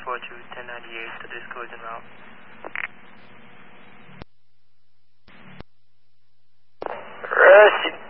4 to 1098, status code and route. Rush